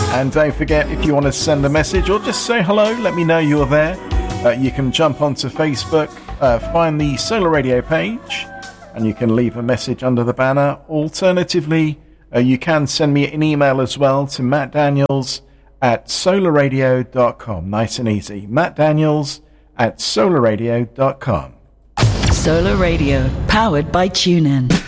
And don't forget, if you want to send a message or just say hello, let me know you're there. You can jump onto Facebook, find the Solar Radio page, and you can leave a message under the banner. Alternatively, you can send me an email as well to mattdaniels@solarradio.com. Nice and easy. mattdaniels@solarradio.com. Solar Radio, powered by TuneIn.